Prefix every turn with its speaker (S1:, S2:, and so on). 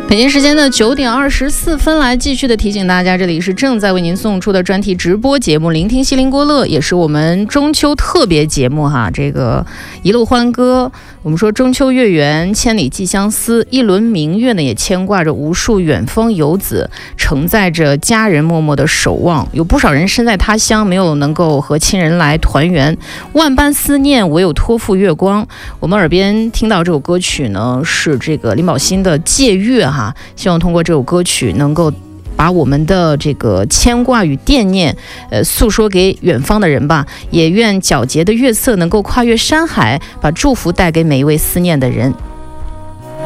S1: 北京时间的9点24分，来继续的提醒大家，这里是正在为您送出的专题直播节目《聆听西林郭勒》，也是我们中秋特别节目哈。这个一路欢歌，我们说中秋月圆，千里寄相思，一轮明月呢，也牵挂着无数远方游子，承载着家人默默的守望。有不少人身在他乡，没有能够和亲人来团圆，万般思念，唯有托付月光。我们耳边听到这首歌曲呢，是这个林保欣的《借月》哈。希望通过这首歌曲能够把我们的这个牵挂与惦念诉说给远方的人吧，也愿皎洁的月色能够跨越山海，把祝福带给每一位思念的人。